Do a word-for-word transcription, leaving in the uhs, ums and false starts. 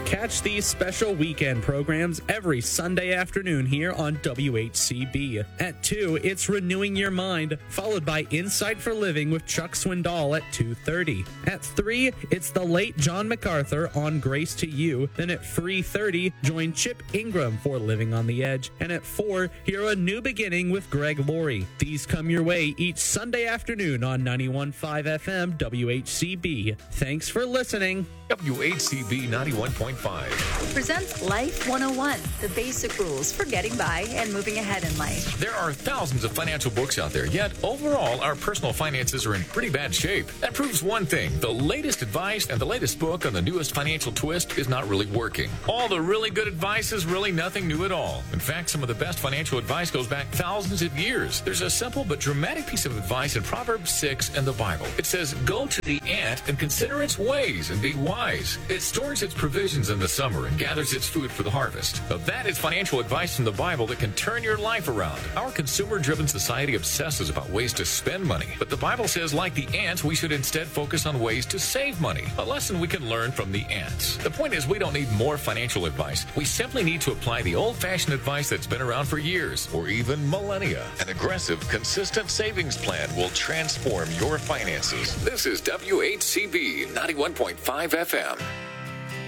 Catch these special weekend programs every Sunday afternoon here on W H C B. At two, it's Renewing Your Mind, followed by Insight for Living with Chuck Swindoll at two thirty. At three, it's the late John MacArthur on Grace to You. Then at three thirty, join Chip Ingram for Living on the Edge. And at four, hear A New Beginning with Greg Laurie. These come your way each Sunday afternoon on ninety-one point five F M W H C B. Thanks for listening. W H C B ninety-one point five presents Life one oh one, the basic rules for getting by and moving ahead in life. There are thousands of financial books out there, yet overall our personal finances are in pretty bad shape. That proves one thing: the latest advice and the latest book on the newest financial twist is not really working. All the really good advice is really nothing new at all. In fact, some of the best financial advice goes back thousands of years. There's a simple but dramatic piece of advice in Proverbs six in the Bible. It says, "Go to the ant and consider its ways and be wise. It stores its provisions in the summer and gathers its food for the harvest." Now, that is financial advice from the Bible that can turn your life around. Our consumer-driven society obsesses about ways to spend money, but the Bible says, like the ants, we should instead focus on ways to save money. A lesson we can learn from the ants. The point is, we don't need more financial advice. We simply need to apply the old-fashioned advice that's been around for years, or even millennia. An aggressive, consistent savings plan will transform your finances. This is W H C B ninety-one point five F M.